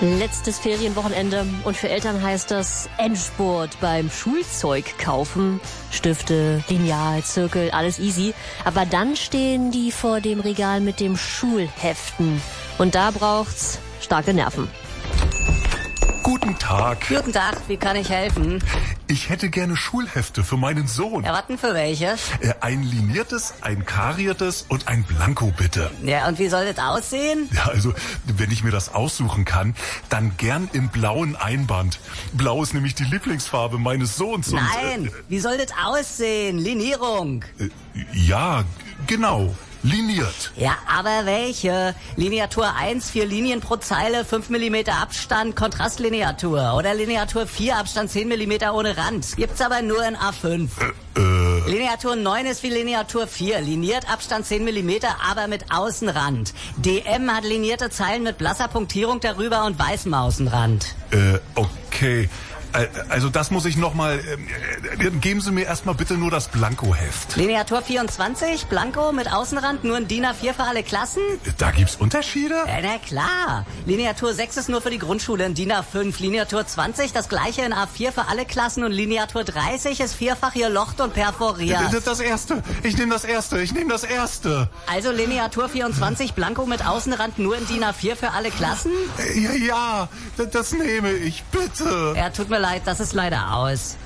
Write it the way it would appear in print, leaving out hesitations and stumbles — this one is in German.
Letztes Ferienwochenende und für Eltern heißt das Endspurt beim Schulzeug kaufen. Stifte, Lineal, Zirkel, alles easy. Aber dann stehen die vor dem Regal mit dem Schulheften. Und da braucht's starke Nerven. Guten Tag. Guten Tag, wie kann ich helfen? Ich hätte gerne Schulhefte für meinen Sohn. Ja, was denn für welche? Ein liniertes, ein kariertes und ein Blanko, bitte. Ja, und wie soll das aussehen? Ja, also, wenn ich mir das aussuchen kann, dann gern im blauen Einband. Blau ist nämlich die Lieblingsfarbe meines Sohns. Nein, wie soll das aussehen? Linierung. Ja, genau. Liniert. Ja, aber welche? Lineatur 1, 4 Linien pro Zeile, 5 mm Abstand, Kontrastlineatur. Oder Lineatur 4, Abstand 10 mm ohne Rand. Gibt's aber nur in A5. Lineatur 9 ist wie Lineatur 4. Liniert, Abstand 10 mm, aber mit Außenrand. DM hat linierte Zeilen mit blasser Punktierung darüber und weißem Außenrand. Okay. Also das muss ich nochmal... geben Sie mir erstmal bitte nur das Blanko-Heft. Lineatur 24, Blanko mit Außenrand, nur ein DIN A4 für alle Klassen? Da gibt's Unterschiede? Na klar. Lineatur 6 ist nur für die Grundschule, ein DIN A5. Lineatur 20, das gleiche in A4 für alle Klassen. Und Lineatur 30 ist vierfach gelocht und perforiert. Das erste. Ich nehme das erste. Also Lineatur 24, Blanko mit Außenrand, nur in DIN A4 für alle Klassen? Ja, das nehme ich, bitte. Ja, tut mir leid, das ist leider aus.